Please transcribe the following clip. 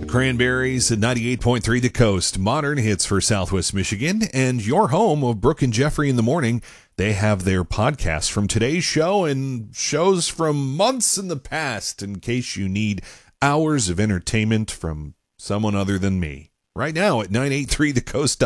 Cranberries at 98.3 The Coast, modern hits for Southwest Michigan, and your home of Brooke and Jeffrey in the morning. They have their podcasts from today's show and shows from months in the past in case you need hours of entertainment from someone other than me. Right now at 983thecoast.com.